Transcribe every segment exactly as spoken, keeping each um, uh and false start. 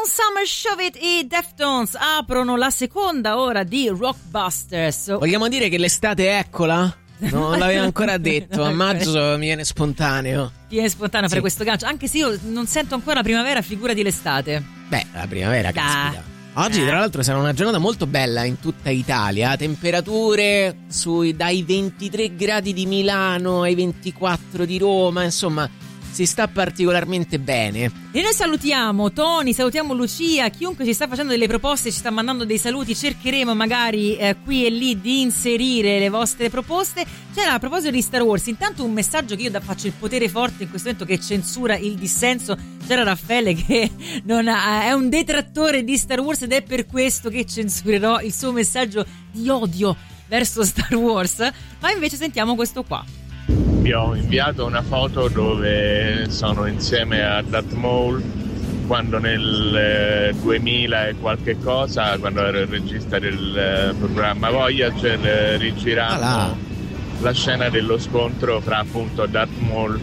Crayon Summer Shove It, i Deftones aprono la seconda ora di Rockbusters. Vogliamo dire che l'estate eccola? Non l'aveva ancora detto, a maggio mi viene spontaneo. Ti viene spontaneo sì. per questo gancio, anche se io non sento ancora la primavera, figurati l'estate. Beh, la primavera, da. caspita. Oggi tra l'altro sarà una giornata molto bella in tutta Italia, temperature sui, dai ventitré gradi di Milano ai ventiquattro di Roma, insomma si sta particolarmente bene. E noi salutiamo Tony, salutiamo Lucia, chiunque ci sta facendo delle proposte, ci sta mandando dei saluti, cercheremo magari eh, qui e lì di inserire le vostre proposte. C'era a proposito di Star Wars, intanto un messaggio che io da, faccio il potere forte in questo momento che censura il dissenso. C'era Raffaele che non ha, è un detrattore di Star Wars ed è per questo che censurerò il suo messaggio di odio verso Star Wars, ma invece sentiamo questo qua. Vi ho inviato una foto dove sono insieme a Darth Maul quando nel eh, duemila e qualche cosa, quando ero il regista del eh, programma Voyager, eh, rigirammo ah la scena dello scontro fra appunto Darth Maul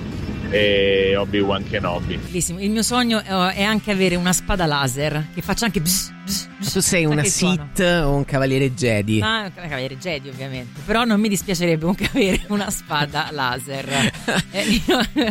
e Obi-Wan Kenobi. Bellissimo. Il mio sogno è anche avere una spada laser che faccia anche bzz, bzz, bzz, tu sei una Sith o un cavaliere Jedi? Ah, un cavaliere Jedi ovviamente, però non mi dispiacerebbe anche avere una spada laser. eh,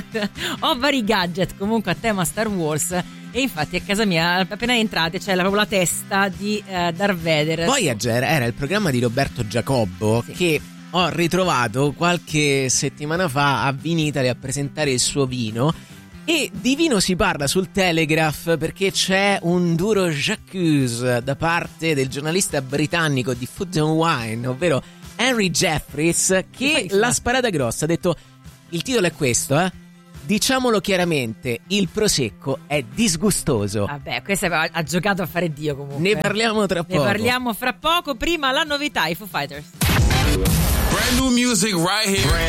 ho vari gadget comunque a tema Star Wars e infatti a casa mia appena entrate c'è la, proprio la testa di uh, Darth Vader. Voyager era il programma di Roberto Giacobbo, sì, che ho ritrovato qualche settimana fa a Vinitaly a presentare il suo vino, e di vino si parla sul Telegraph perché c'è un duro j'accuse da parte del giornalista britannico di Food and Wine, ovvero Henry Jeffries, che l'ha sparata grossa, ha detto: il titolo è questo, eh diciamolo chiaramente, il prosecco è disgustoso. Vabbè, questo ha, ha giocato a fare Dio comunque. Ne parliamo tra poco. Ne parliamo fra poco, prima la novità, i Foo Fighters. Brand new music right here.